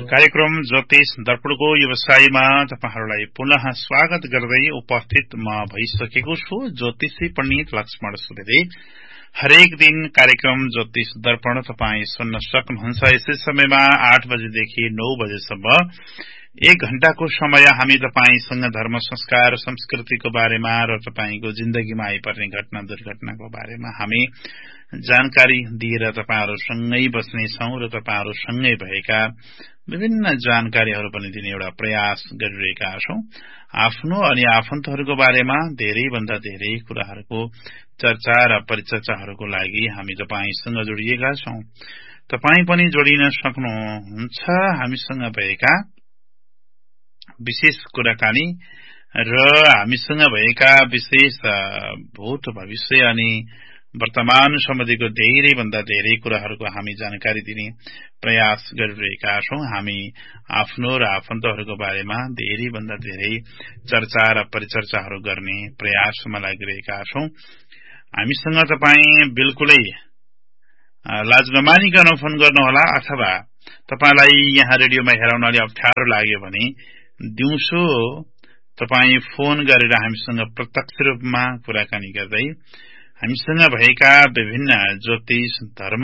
कार्यक्रम ज्योतिष दर्पणको व्यवसायमा तपाईहरुलाई पुनः स्वागत गर्दै उपस्थित म भइसकेको छु ज्योतिषी पण्डित लक्ष्मण सुवेदी। हरेक दिन कार्यक्रम ज्योतिष दर्पण तपाई सुन्न सक्नुहुन्छ। यसै समयमा 8 बजेदेखि 9 बजेसम्म 1 घण्टाको समय हामी तपाईसँग धर्म संस्कार संस्कृतिको बारेमा र तपाईको जिन्दगीमा आइपर्ने घटना दुर्घटनाको बारेमा हामी जानकारी दिएर तपाईहरुसँगै बस्ने छौं र तपाईहरुसँगै भएका विभिन्न जानकारीहरु पनि दिने एउटा प्रयास गरिरहेका छौं। आफ्नो अनि आफन्तहरुको बारेमा धेरै भन्दा धेरै कुराहरुको चर्चा र परिचर्चाहरुको लागि हामी तपाईसँग जोडिएका छौं। तपाई पनि जोडिन सक्नुहुन्छ हामीसँग भएका विशेष कुराकानी र हामीसँग भएका विशेष भूत भविष्य अनि वर्तमान सम्बन्धीको धेरै भन्दा धेरै कुराहरुको हामी जानकारी दिने प्रयास गरिरहेका छौं। हामी आफ्नो र आफन्तहरुको बारेमा धेरै भन्दा धेरै चर्चा र परिचर्चाहरु गर्ने प्रयासमा लागिरहेका छौं। हामीसँग तपाई बिल्कुलै लाज नमानिकन फोन गर्नुहोला, अथवा तपाईलाई यहाँ रेडियोमा हेराउन अलि अप्ठ्यारो लाग्यो भने दिउँसो तपाई फोन गरेर हामीसँग प्रत्यक्ष रूपमा कुराकानी गर्दै हामीसँग भएका विभिन्न ज्योतिष धर्म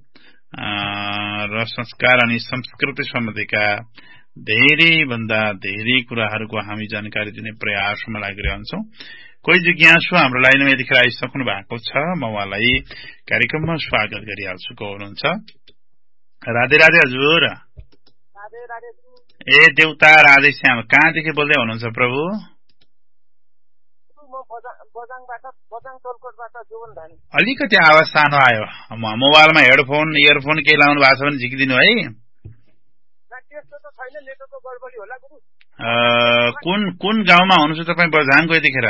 र संस्कार अनि संस्कृति सम्बन्धीका धेरै भन्दा धेरै कुराहरुको हामी जानकारी दिने प्रयासमा लागिरहन्छौं। कोही जिज्ञासु हाम्रो लाइनमा यतिखेर आइसक्नु भएको छ, म उहाँलाई कार्यक्रममा स्वागत गरिहाल्छु। को हुनुहुन्छ? राधे राधे हजुर। राधे राधे। ए देउता राधे श्याम, कहाँदेखि बोल्दै हुनुहुन्छ प्रभु? अलिकति आवाज सानो आयो। मोबाइलमा हेडफोन इयरफोन केही लाउनु भएको छ भने झिकिदिनु है। कुन गाउँमा हुनुहुन्छ तपाई बझाङको यतिखेर?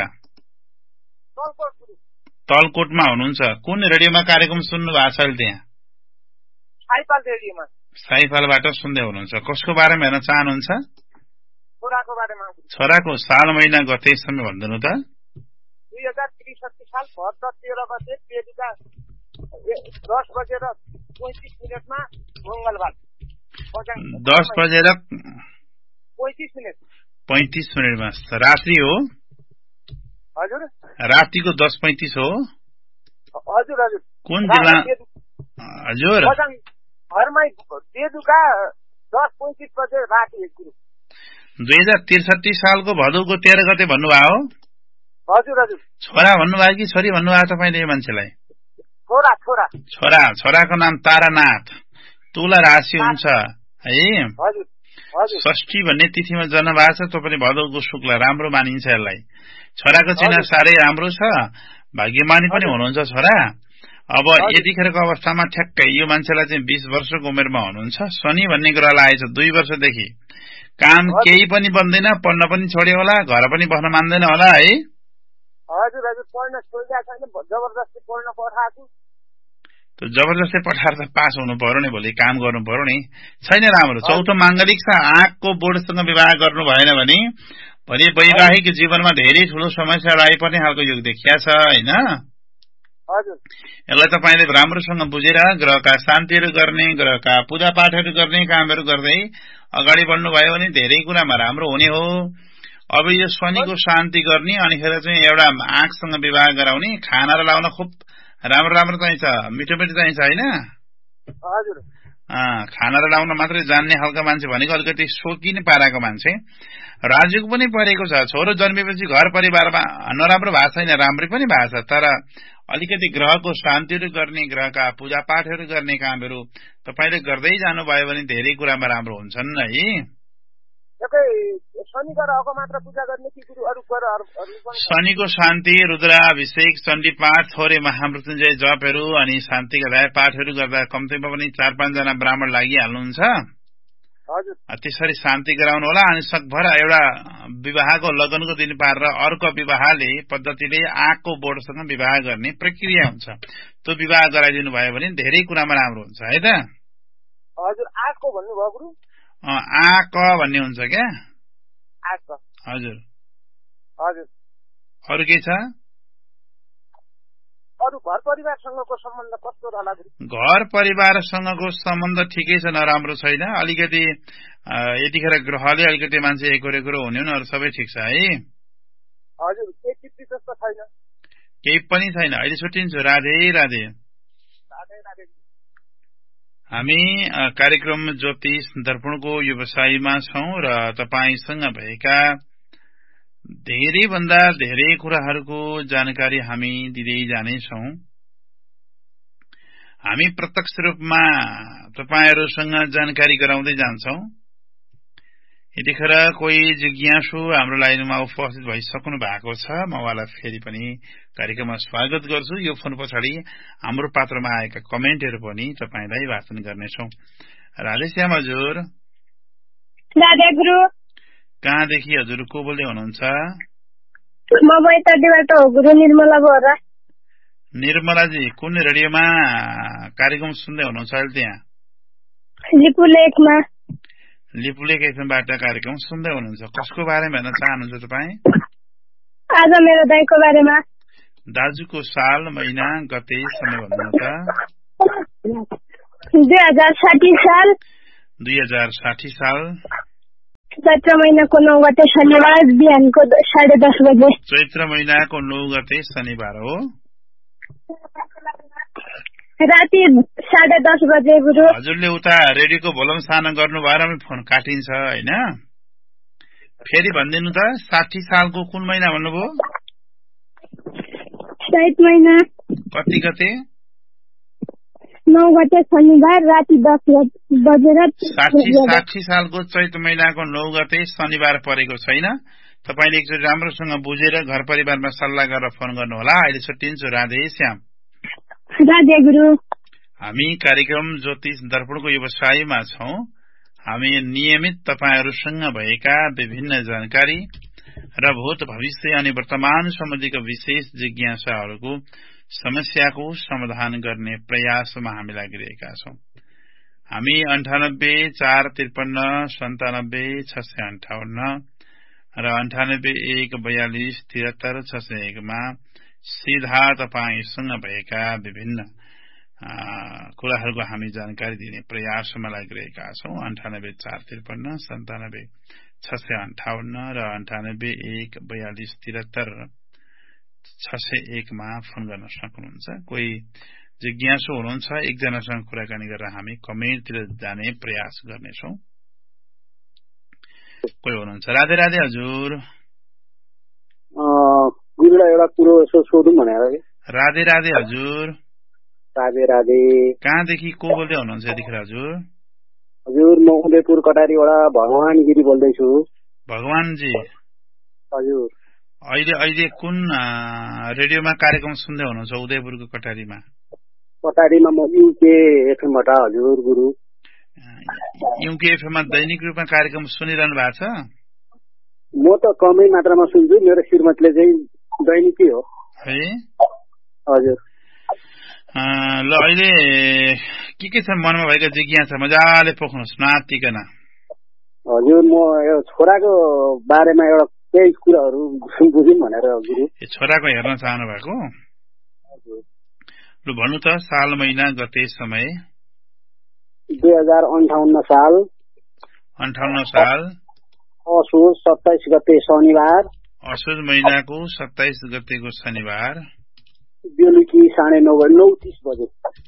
तलकोटमा हुनुहुन्छ। कुन रेडियोमा कार्यक्रम सुन्नु भएको छ अहिले त्यहाँ? साइफाल रेडियोमा। साइफालबाट सुन्दै हुनुहुन्छ। कसको बारेमा हेर्न चाहनुहुन्छ? छोराको बारेमा। छोराको साल महिना गतेसम्म भन्दिनु त। 2063 साल भद्र 13 गते बेलुका 10 बजेर 35 मिनेटमा मंगलबार। 10 बजेर 35 मिनेटमा रात्रि हो? हजुर, रातिको 10:35 हो? हजुर हजुर। कुन जिल्ला? हजुर, घरमै बेलुका 10:35 बजे राति एक गुरु। 2063 सालको भदौको 13 गते भन्नुभयो? हजुर हजुर। छोरा भन्नुभयो कि छोरी भन्नुभयो तपाईले यो मान्छेलाई? छोरा छोरा। छोराको नाम तारानाथ। तुला राशि हुन्छ है? हजुर हजुर। षष्ठी भन्ने तिथिमा जन्म भएको छ। तपाईले भदौको शुक्ल राम्रो मानिन्छ यसलाई। छोराको चिन्ह साह्रै राम्रो छ, भाग्यमानी पनि हुनुहुन्छ छोरा। अब यतिखेरको अवस्थामा ठ्याक्कै यो मान्छेलाई चाहिँ 20 वर्षको उमेरमा हुनुहुन्छ। शनि भन्ने ग्रहलाई आएछ 2 वर्षदेखि। काम केही पनि बन्दैन, पढ्न पनि छोड्यो होला, घर पनि बस्न मान्दैन होला है? हजुर हजुर। पढ्न छोडिरहेको छैन, जबरजस्ती पढ्न पठाएको। त्यो जबरजस्ती पठाएर त पास हुनु पर्यो नि, भोलि काम गर्नु पर्यो नि। छैन राम्रो। चौथो मांगलिक छ। आँखको बोर्डसँग विवाह गर्नु भएन भने भोलि वैवाहिक जीवनमा धेरै ठूलो समस्या आइपर्ने खालको युग देखिया छ हैन? हजुर। यसलाई तपाईले राम्रोसँग बुझेर ग्रहका शान्तिहरु गर्ने, ग्रहका पूजा पाठहरु गर्ने कामहरु गर्दै अगाडि बढ्नु भयो भने धेरै कुरामा राम्रो हुने हो। अब यो शनिको शान्ति गर्ने अनि फेरि चाहिँ एउटा आँखसँग विवाह गराउने, खाना र लाउन खुब राम्रो चाहिन्छ, मिठो चाहिन्छ हैन? हजुर। खाना र लाउन मात्रै जान्ने खालको मान्छे भनेको अलिकति शौकिन पाराको मान्छे। राजयोग पनि परेको छ। छोरो जन्मेपछि घर परिवारमा नराम्रो भएको छैन, राम्रै पनि भएको छ। तर अलिकति ग्रहको शान्तिहरु गर्ने, ग्रहका पूजा पाठहरु गर्ने कामहरु तपाईले गर्दै जानुभयो भने धेरै कुरामा राम्रो हुन्छन् है। शनि ग्रहको मात्र पूजा गर्ने कि अरु पनि? शनिको शान्ति, रुद्राभिषेक, चण्डी पाठ, थोरै महामृत्युञ्जय जपहरु अनि शान्तिका दाय पाठहरु गर्दा कम्तीमा पनि 4-5 जना ब्राह्मण लागिहाल्नुहुन्छ। हजुर। त्यसरी शान्ति गराउनु होला। अनि सकभर एउटा विवाहको लगनको दिन पारेर अर्को विवाहले पद्धतिले आँखको बोर्डसँग विवाह गर्ने प्रक्रिया हुन्छ। त्यो विवाह गराइदिनु भयो भने धेरै कुरामा राम्रो हुन्छ है त? हजुर। आँखको भन्नुभयो गुरु? आँख भन्ने हुन्छ क्या? आँख। हजुर हजुर। अरु के छ? अरू घर परिवारसँगको सम्बन्ध कस्तो रहला गुरु? घर परिवारसँगको सम्बन्ध ठिकै छ, नराम्रो छैन। अलिकति यतिखेर ग्रहले अलिकति मान्छे एकोरेको हुने हो, अरू सबै ठिक छ है? हजुर, केही चित्ती जस्तो छैन? केही पनि छैन। अहिले छुट्टिन्छु। राधे राधे। हामी कार्यक्रम ज्योतिष दर्पणको व्यवसायमा छौं र तपाईसँग भएका धेरै भन्दा धेरै कुराहरूको जानकारी हामी दिँदै जानेछौं। हामी प्रत्यक्ष रूपमा तपाईहरुसँग जानकारी गराउँदै जान्छौं। यतिखेर कोही जिज्ञासु हाम्रो लाइनमा उपस्थित भइसक्नु भएको छ। म उहाँलाई फेरि पनि कार्यक्रममा स्वागत गर्छु। यो फोन पछाडि हाम्रो पात्रमा आएका कमेन्टहरू पनि तपाईलाई वाचन गर्नेछौं। राधेश्याम हजुर। राधे गुरु। कहाँदेखि हजुर को बोल्दै हुनुहुन्छ? म बैतडीबाट हो गुरु, निर्मला बोरा। निर्मलाजी, कुन रेडियोमा कार्यक्रम सुन्दै हुनुहुन्छ अहिले त्यहाँ? लिपुलेखमा। लिपुलेख एफएमबाट कार्यक्रम सुन्दै हुनुहुन्छ। कसको बारेमा भन्न चाहनुहुन्छ तपाईँ? आज मेरो दाइको बारेमा। दाजुको साल, महिना, गते, समय भन्नुहुन्छ? 2060 साल। 2060 साल। चैत्र महिनाको 9 गते शनिबार बिहानको 10:30 बजे। चैत्र महिनाको 9 गते शनिबार हो। राति 10:30 बजे गुरु। हजुरले उता रेडियोको भोल्युम सानो गर्नु भएर फोन काटिन्छ हैन? फेरि भनिदिनु त, 60 सालको कुन महिना भन्नुभयो? चैत महिना। कति गते? 9 गते शनिबार राति 10 बजेर। 60 सालको चैत महिनाको 9 गते शनिबार परेको छैन। तपाईले एकचोटि राम्रोसँग बुझेर घर परिवारमा सल्लाह गरेर फोन गर्नु होला। अहिले छुट्टिन्छु। राधे श्याम। राधे गुरु। हामी कार्यक्रम ज्योतिष दर्पणको व्यवसायमा छौं। हामी नियमित तपाईहरुसँग भएका विभिन्न जानकारी र भूत भविष्य अनि वर्तमान सम्बन्धीका विशेष जिज्ञासाहरूको समस्याको समाधान गर्ने प्रयासमा हामी लागिरहेका छौं। हामी 9845397658 र 9814437601 मा सीधा तपाईसँग भएका विभिन्न कुराहरूको हामी जानकारी दिने प्रयासमा लागिरहेका छौं। 9845397658 र 9814437601 मा फोन गर्न सक्नुहुन्छ। कोही जिज्ञासु हुनुहुन्छ, एकजनासँग कुराकानी गरेर हामी कमेन्टतिर जाने प्रयास गर्नेछौं। कोही हुनुहुन्छ? राधे राधे हजुर। गुरुलाई एउटा कुरो यसो सोधौँ भनेर। राधे राधे हजुर। राधे राधे। कहाँदेखि को बोल्दै हुनुहुन्छ यतिखेर हजुर? हजुर, म उदयपुर कटारीबाट भगवान गिरी बोल्दैछु। भगवानजी हजुर, अहिले कुन रेडियोमा कार्यक्रम सुन्दै हुनुहुन्छ उदयपुरको कटारीमा? कटारीमा म युके एफएमबाट हजुर गुरु। युके एफएममा दैनिक रूपमा कार्यक्रम सुनिरहनु भएको छ? म त कमै मात्रामा सुन्छु, मेरो श्रीमतीले चाहिँ दैनिकै हो है। हजुर। ल अहिले के छ मनमा भएका जिज्ञासा मजाले पोख्नुहोस् नातिकन। हजुर, म यो छोराको बारेमा एउटा केही कुराहरू बुझौँ भनेर गुरु। छोराको हेर्न चाहनु भएको? ल भन्नु त, साल, महिना, गते, समय। 2058 साल। 58 साल। असोज 27 गते शनिबार। असोज महिनाको 27 गतेको शनिबार। बेलुकी 9:30 बजे।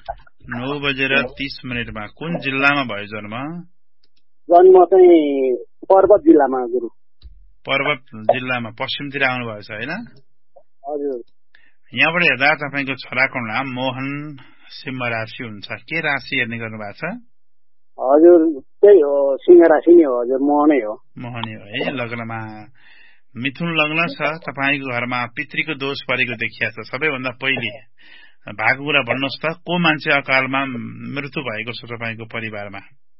9:30 कुन जिल्लामा भयो जन्म? जन्म चाहिँ पर्वत जिल्लामा गुरु। पर्वत जिल्लामा पश्चिमतिर आउनु भएको छ हैन? हजुर। यहाँबाट हेर्दा तपाईको छोराको नाम मोहन सिंह राशि हुन्छ। के राशि हेर्ने गर्नु भएको छ? हजुर, त्यही हो, सिंह राशि नै हो हजुर, मोहनै हो। मोहनै हो है। लग्नमा मिथुन लग्न छ। तपाईको घरमा पितृको दोष परेको देखिया छ। सबैभन्दा पहिले भएको कुरा भन्नुहोस् त, को मान्छे अकालमा मृत्यु भएको छ तपाईको परिवारमा?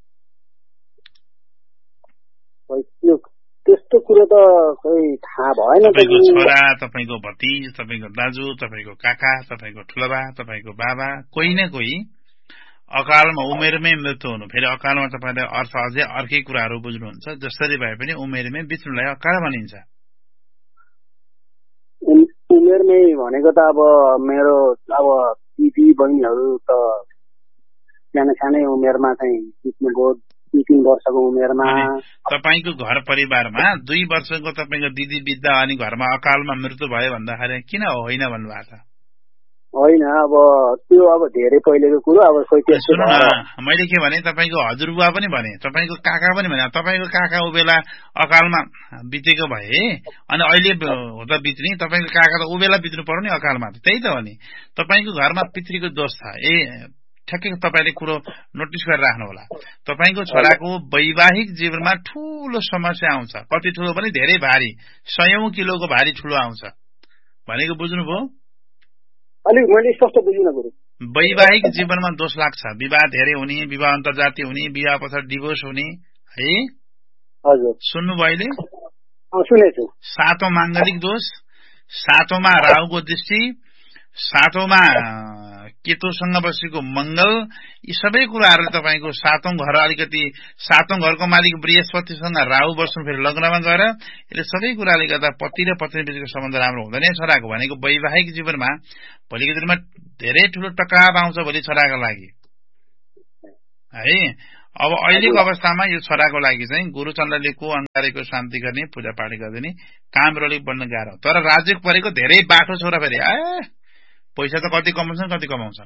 त्यस्तो कुरो त खै थाहा भएन। तपाईको छोरा, तपाईको भतिज, तपाईको दाजु, तपाईको काका, तपाईको ठुलोबा, तपाईको बाबा, कोही न कोही अकालमा उमेरमै मृत्यु हुनु। फेरि अकालमा तपाईले अर्थ अझै अर्कै कुराहरू बुझ्नुहुन्छ। जसरी भए पनि उमेरमै बित्नुलाई अकाल भनिन्छ। उमेरमै भनेको त अब मेरो अब दिदी बहिनीहरू त सानै उमेरमा चाहिँ सिक्नुभयो 2-3 वर्षको उमेरमा। तपाईको घर परिवारमा 2 वर्षको तपाईको दिदी बित्दा अनि घरमा अकालमा मृत्यु भयो भन्दाखेरि किन होइन भन्नुभएको छ? होइन अब त्यो अब धेरै पहिलेको कुरो। अब सुन्नु न, मैले के भने तपाईको हजुरबुवा पनि भने, तपाईको काका पनि भने। तपाईको काका उ बेला अकालमा बितेको भए अनि अहिले हो त बित्ने, तपाईको काका त उ बेला बित्नु पर्यो नि अकालमा। त्यही त हो नि, तपाईको घरमा पितृको दोष छ। ठ्याक्कै तपाईले कुरो नोटिस गरेर राख्नु होला। तपाईको छोराको वैवाहिक जीवनमा ठूलो समस्या आउँछ। कति ठूलो पनि धेरै भारी, 100 किलोको भारी ठूलो आउँछ भनेको बुझ्नुभयो? अलिक मैले स्पष्ट बुझिन गुरु। वैवाहिक जीवनमा दोष लाग्छ, विवाह धेरै हुने, विवाह अन्तर्जाति हुने, विवाह पछाडि डिभोर्स हुने है। हजुर, सुन्नुभयो अहिले? सुनेछु। 7औं माङ्गलिक दोष, 7औंमा राहुको दृष्टि, 7औंमा केतुसँग बसेको मंगल, यी सबै कुराहरूले तपाईको 7औं घर अलिकति 7औं घरको मालिक बृहस्पतिसँग राहु बस्नु फेरि लग्नमा गएर यसले सबै कुराले गर्दा पति र पत्नी बीचको सम्बन्ध राम्रो हुँदैन छोराको। भनेको वैवाहिक जीवनमा भोलिको दिनमा धेरै ठूलो टकराव आउँछ भोलि छोराको लागि है। अब अहिलेको अवस्थामा यो छोराको लागि चाहिँ गुरु चन्द्रलेको अंगारेको शान्ति गर्ने, पूजा पाठ गरिदिने, काम रोली बन्न गाह्रो। तर राज्य परेको धेरै बाटो छोरा फेरि पैसा त कति कमाउँछन् कति कमाउँछन्।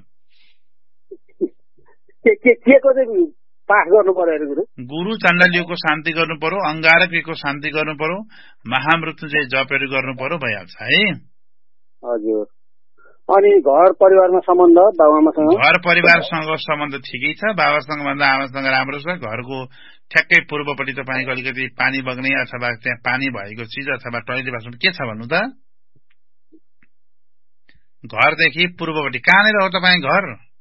पाठ गर्नु पर्यो गुरु चण्डलीको शान्ति गर्नु पर्यो, अंगारकको शान्ति गर्नु पर्यो, महामृत्युञ्जय जपहरू गर्नु पर्यो, भइहाल्छ है। हजुर। अनि घर परिवारमा सम्बन्ध बाबुआमासँग? घर परिवारसँग सम्बन्ध ठिकै छ, बाबासँग भन्दा आमासँग राम्रो छ। घरको ठ्याक्कै पूर्वपट्टि तपाईको अलिकति पानी बग्ने अथवा त्यहाँ पानी भएको चिज अथवा टोयलेट बाथरुम के छ भन्नु त? घरदेखि पूर्वपट्टि कहाँनिर हो तपाईँ घर?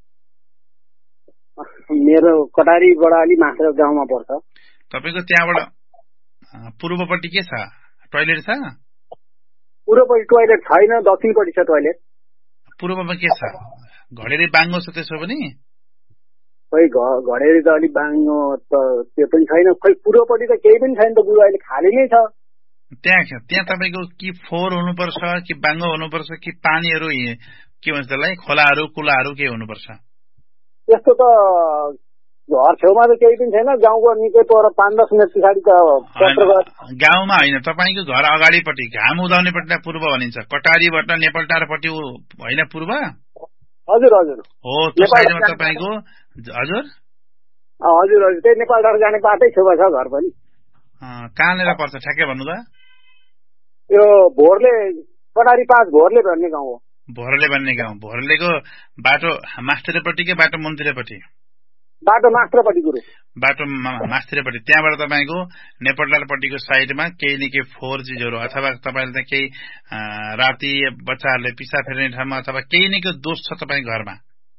मेरो कटारीबाट अलि माथिल्लो गाउँमा पर्छ। तपाईको त्यहाँबाट पूर्वपट्टि के छ? टोयलेट छ? पूर्वपट्टि टोयलेट छैन, दक्षिणपट्टि छ टोयलेट। पूर्वमा के छ? घडेरी बाङ्गो छ त्यसो पनि? खै घडेरी त अलिक बाङ्गो त त्यो पनि छैन। खै पूर्वपट्टि त केही पनि छैन त बुढो, अहिले खाली नै छ। त्यहाँ तपाईको कि फोहोर हुनुपर्छ कि बाङ्गो हुनुपर्छ कि पानीहरू के भन्छ त्यसलाई खोलाहरू कुलाहरू के हुनुपर्छ? त्यस्तो त घर छेउमा त केही पनि छैन। गाउँको निकै पर 5-10 मिनट पछाडि त गाउँमा होइन, तपाईँको घर अगाडिपट्टि घाम उदाउनेपट्टि पूर्व भनिन्छ। कटारीबाट नेपालटारपट्टि होइन पूर्व? हजुर हजुर हो, त्यो साइडमा तपाईँको। हजुर हजुर हजुर, त्यही नेपालटार जाने बाटै छेउमा छ घर पनि। कहाँनिर पर्छ ठ्याक्कै भन्नु त? यो भोरले, कटारी 5 भोरले भन्ने गाउँ हो। भोरले भन्ने गाउँ। भोरलेको बाटो मास्तिरपट्टि कि बाटो मन्दिरपट्टि? बाटो मास्तिरपट्टि गुरु। बाटो मास्तिरपट्टि। त्यहाँबाट तपाईँको नेपालटारपट्टिको साइडमा केही न केही फोहोर चिजहरू अथवा तपाईँले त केही राति बच्चाहरूले पिसा फेर्ने ठाउँमा अथवा केही न केही दोष छ तपाईँ घरमा।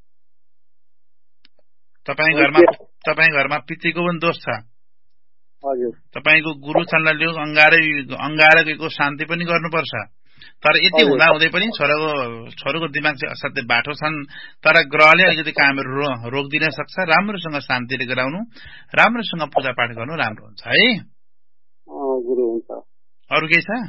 तपाईँ घरमा पितृको पनि दोष छ। हजुर। तपाईको गुरु चन्द्रले अंगारकको शान्ति पनि गर्नुपर्छ। तर यति हुँदा हुँदै पनि छोरोको दिमाग चाहिँ असाध्यै बाठो छन्। तर ग्रहले अलिकति कामहरू रोकिदिन सक्छ। राम्रोसँग शान्तिले गराउनु, राम्रोसँग पूजा पाठ गर्नु राम्रो हुन्छ है गुरु। हुन्छ। अरू केही छ?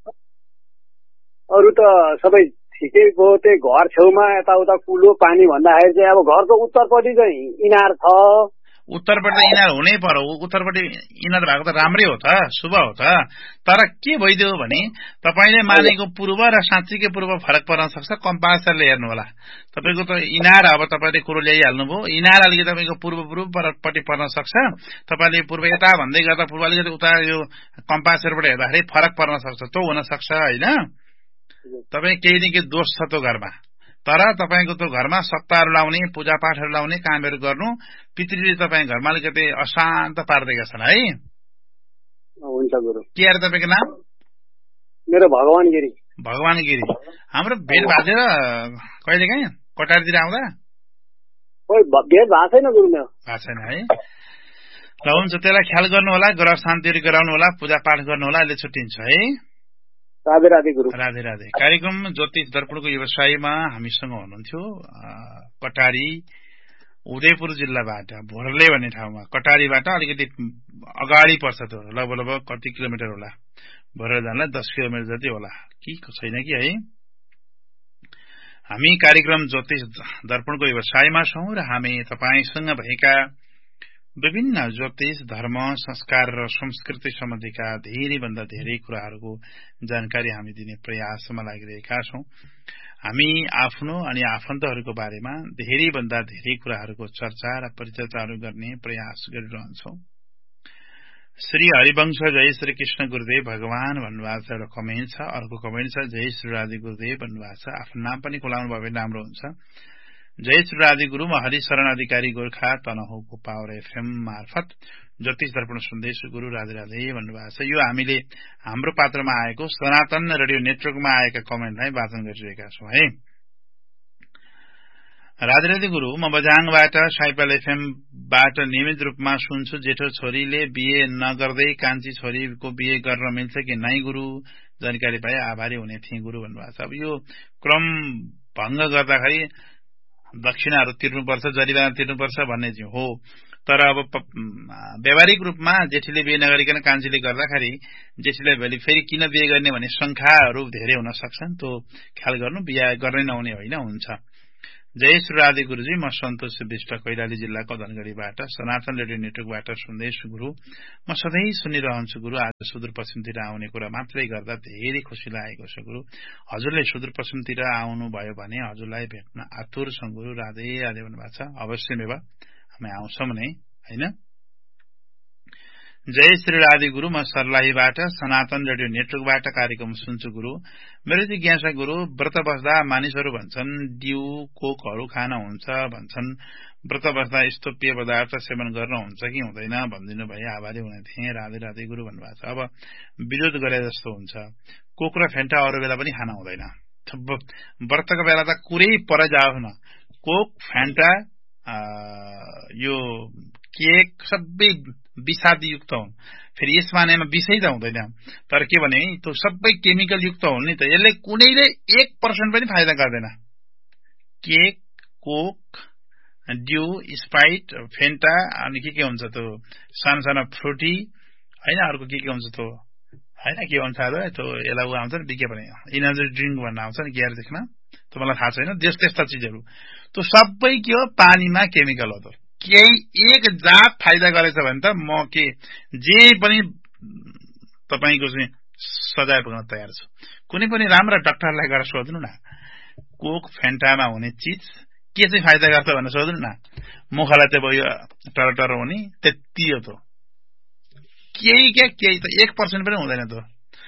अरू त सबै ठिकै भयो। त्यही घर छेउमा यताउता कुलो पानी भन्दाखेरि चाहिँ अब घरको उत्तरपट्टि चाहिँ इनार छ। उत्तरपट्टि इनार हुनै पर्यो। उत्तरपट्टि इनार भएको त राम्रै हो त, शुभ हो त। तर के भइदियो भने तपाईले मानेको पूर्व र साँच्चीकै पूर्व फरक पर्न सक्छ। कम्पासरले हेर्नु होला। तपाईको त इनार अब तपाईले कुरो ल्याइहाल्नुभयो। इनार अलिकति तपाईको पूर्वपट्टि पर्न सक्छ। तपाईले पूर्व यता भन्दै गर्दा पूर्व अलिकति उता यो कम्पासरबाट हेर्दाखेरि फरक पर्न सक्छ। त्यो हुन सक्छ हैन? तपाई केही न केही दोष छ त्यो घरमा। तर तपाईको त्यो घरमा सप्ताहहरू लाउने, पूजा पाठहरू लाउने कामहरू गर्नु पितृले तपाईँ घरमा अलिकति अशान्त पार्दैका छन् है। हुन्छ गुरु। के अरे तपाईको नाम? मेरो भगवान गिरी। भगवान गिरी। हाम्रो भेट भएको थियो कहिले काहीँ कटारतिर आउँदा? भेट भएको छैन गुरु, मेरो भएको छैन है। ल हुन्छ, त्यसलाई ख्याल गर्नु होला, ग्रह शान्तिहरू गराउनु होला, पूजा पाठ गर्नु होला। अहिले छुट्टिन्छ है। राधे राधे गुरु। राधे राधे। कार्यक्रम ज्योतिष दर्पणको व्यवसायमा हामीसँग हुनुहुन्थ्यो कटारी उदयपुर जिल्लाबाट भोरले भन्ने ठाउँमा। कटारीबाट अलिकति अगाडि पर्छ त्यो, लगभग कति किलोमिटर होला, भोरले जानलाई 10 किलोमिटर जति होला कि छैन कि है। हामी कार्यक्रम ज्योतिष दर्पणको व्यवसायमा छौं र हामी तपाईसँग भएका विभिन्न ज्योतिष धर्म संस्कार र संस्कृति सम्बन्धीका धेरैभन्दा धेरै कुराहरूको जानकारी हामी दिने प्रयासमा लागिरहेका छौं। हामी आफ्नो अनि आफन्तहरूको बारेमा धेरैभन्दा धेरै कुराहरूको चर्चा र परिचर्चाहरू गर्ने प्रयास गरिरहन्छौं। श्री हरिवंश जय श्री कृष्ण गुरुदेव भगवान भन्नुभएको छ, एउटा कमेन्ट छ। अर्को कमेन्ट छ जय श्री राधे गुरुदेव भन्नुभएको छ। आफ्नो नाम पनि खोलाउनु भयो भने राम्रो हुन्छ। जय श्री राधे गुरु, म हरिशरण अधिकारी गोर्खा तनहुको पावर एफएम मार्फत ज्योतिष दर्पण सन्देश गुरु राधे राधे भन्नुभएको छ। यो हामीले हाम्रो पात्रमा आएको सनातन रेडियो नेटवर्कमा आएका कमेन्टलाई वाचन गरिरहेका छौं है। राधे राधे गुरु, म बझाङबाट साइपल एफएमबाट नियमित रूपमा सुन्छु। जेठो छोरीले बिए नगर्दै कान्छी छोरीको बिए गर्न मिल्छ कि नै गुरु? जानकारी पाए आभारी हुने थिए गुरु भन्नुभएको छ। अब यो क्रम भंग गर्दाखेरि दक्षिणाहरू तिर्नुपर्छ, जरिवाना तिर्नुपर्छ भन्ने चाहिँ हो, तर अब व्यावहारिक रूपमा जेठीले बिहे नगरिकन कान्छीले गर्दाखेरि जेठीलाई भोलि फेरि किन बिहे गर्ने भन्ने शंखाहरू धेरै हुन सक्छन्। त्यो ख्याल गर्नु, बिहे गर्नै नहुने होइन, हुन्छ। जय श्री राधे गुरुजी, म सन्तोष विष्ट कैलाली जिल्लाको धनगढ़ीबाट सनातन रेडियो नेटवर्कबाट सुन्दैछु गुरु। म सधैँ सुनिरहन्छु गुरु। आज सुदूरपश्चिमतिर आउने कुरा मात्रै गर्दा धेरै खुसी लागेको छ गुरु। हजुरले सुदूरपश्चिमतिर आउनुभयो भने हजुरलाई भेट्न आतुर छौं गुरु। राधे राधे भन्नुभएको छ। अवश्य मेवा हामी आउँछौं नै हैन। जय श्री राधे गुरु, म सर्लाहीबाट सनातन रेडियो नेटवर्कबाट कार्यक्रम सुन्छु गुरु। मेरो जिज्ञासा गुरु, व्रत बस्दा मानिसहरू भन्छन् डिउ कोकहरू खान हुन्छ भन्छन्, व्रत बस्दा यस्तो पेय पदार्थ सेवन गर्न हुन्छ कि हुँदैन भनिदिनु भए आभारी हुने थिए। राधे राधे गुरु भन्नुभएको छ। अब विरोध गरे जस्तो हुन्छ। कोक र फेन्टा अरू बेला पनि खान हुँदैन। व्रतको बेला त कुरै पर जाओस् न, कोक फेन्टा यो केक सबै विषादयुक्त हुन्। फेरि यसमा नैमा विषै त हुँदैन, तर के भने त्यो सबै केमिकल युक्त हुन् नि त। यसले कुनैले 1% पनि फाइदा गर्दैन। Cake, Coke, due, Sprite, Fanta अनि के हुन्छ त्यो सानो सानो फ्रुटी हैन, अर्को के हुन्छ त्यो हैन, के भन्छ त्यो यसलाई आउँछ नि विज्ञापन, इनर्जी ड्रिङ्क भन्न आउँछ नि केयर देख्न, त्यो मलाई थाहा छैन। त्यस्ता चिजहरू त्यो सबै के हो, पानीमा केमिकल हो। त केही एक जात फाइदा गरेछ भने त म के जे पनि तपाईको चाहिँ सजाय पुग्न तयार छु। कुनै पनि राम्रा डाक्टरलाई गएर सोध्नु न, कोक फेन्टामा हुने चिज के चाहिँ फाइदा गर्छ भनेर सोध्नु न। मुखलाई चाहिँ भयो टर टर हुने, त्यति हो। त केही त 1% पनि हुँदैन त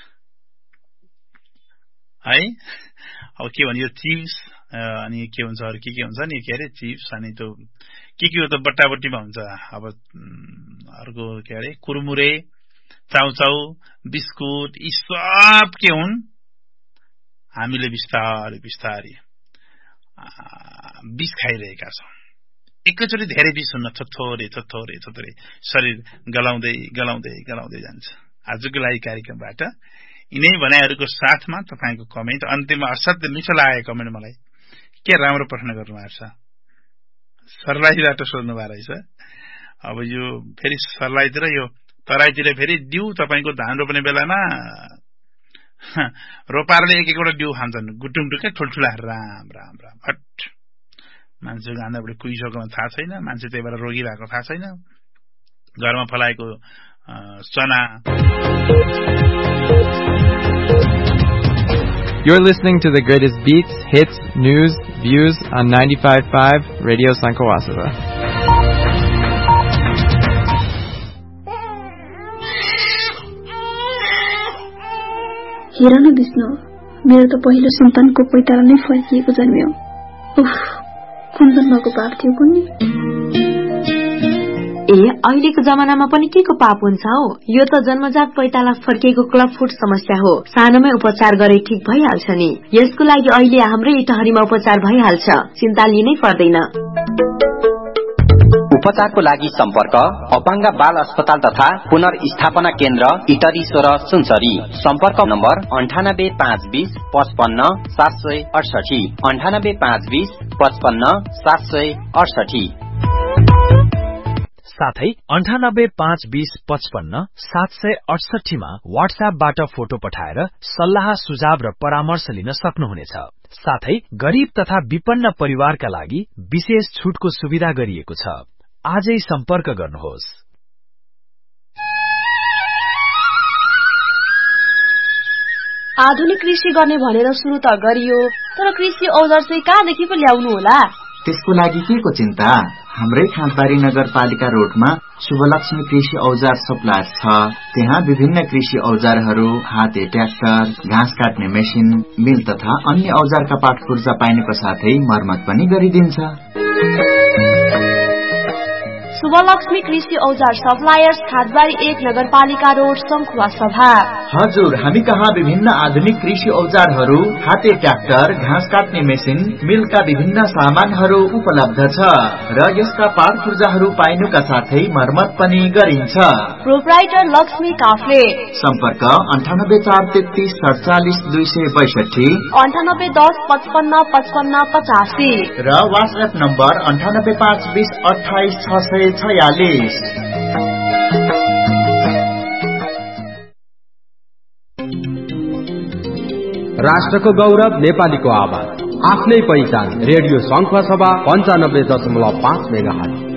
है। अब के भन्यो, चिप्स अनि के हुन्छ अरू के हुन्छ नि, के अरे चिप्स अनि त्यो के हो त बट्टाबट्टीमा हुन्छ। अब अर्को के अरे कुरमुरे, चाउचाउ, बिस्कुट, यी सब के हुन्, हामीले बिस्तारै बिस्तारै विष खाइरहेका छौं। एकैचोटि धेरै विष हुन्न, थोरै थोरै थोरै शरीर गलाउँदै गलाउँदै गलाउँदै जान्छ। आजको लागि कार्यक्रमबाट यिनै भनाइहरूको साथमा तपाईको कमेन्ट अन्तिममा असाध्यै मिठो लागेको कमेन्ट मलाई के राम्रो प्रश्न गर्नुभएको छ। सर्लाहीबाट सोध्नु भएको रहेछ। अब यो फेरि सर्लाहीतिर यो तराईतिर फेरि डिउ तपाईको धान रोप्ने बेलामा रोपारले एक एकवटा डिउ खान्छन्, गुटुङटुकै ठुल्ठुला राम राम राम हट। मान्छेको आन्दाबाट कुहिसकेमा थाहा छैन, मान्छे त्यही भएर रोगी भएको थाहा छैन। घरमा फलाएको चना। You're listening to the greatest beats, hits, news, views on 95.5 Radio Sankawasava. हेर न विष्णु, मेरो त पहिलो सन्तानको पैताला नै फर्किएको जन्मियो। उफ, कुन जन्मको पाप थियो कुन्नी? अहिलेको जमानामा पनि के को पाप हुन्छ हो? यो त जन्मजात पैताला फर्किएको क्लब फुट समस्या हो। सानोमै उपचार गरे ठीक भइहाल्छ नि। यसको लागि अहिले हाम्रै इटहरीमा उपचार भइहाल्छ, चिन्ता लिनै पर्दैन। उपचारको लागि सम्पर्क अपाङ्ग बाल अस्पताल तथा पुनर्स्थापना केन्द्र इटरी 16 सुनसरी। सम्पर्क नम्बर 9852 55 768 9852 55 768। साथै 985255 मा व्हाट्सएपबाट फोटो पठाएर सल्लाह सुझाव र परामर्श लिन सक्नुहुनेछ। साथै गरीब तथा विपन्न परिवारका लागि विशेष छुटको सुविधा गरिएको छ। आजै सम्पर्क गर्नुहोस्। आधुनिक कृषि गर्ने भनेर सुरु त गरियो, तर कृषि औजार चाहिँ कहाँदेखि पो ल्याउनु होला? त्यसको लागि के को चिन्ता? हाम्रै खाँदबारी नगरपालिका रोडमा शुभलक्ष्मी कृषि औजार सप्लायर छ। त्यहाँ विभिन्न कृषि औजारहरू, हाते ट्र्याक्टर, घाँस काट्ने मेसिन, मिल तथा अन्य औजारका पाटपुर्जा पाइनुको साथै मर्मत पनि गरिदिन्छ। शुभलक्ष्मी कृषि औजार सप्लायर्स, खादबारी 1 नगरपालिका रोड, सङ्खुवा सभा। हजुर, हामी कहाँ विभिन्न आधुनिक कृषि औजारहरू, हाते ट्र्याक्टर, घाँस काट्ने मेसिन, मिलका विभिन्न सामानहरू उपलब्ध छ र यसका पाटपुर्जाहरू पाइनुका साथै मर्मत पनि गरिन्छ। प्रोप्राइटर लक्ष्मी काफ्ले। सम्पर्क 984334 262, 9810555585 र व्हाट्सएप नम्बर 9852 28 646। राष्ट्रको गौरव, नेपालीको आवाज, आफ्नै पहिचान। रेडियो सङ्खुवा सभा 95.5 मेगाहर्ज।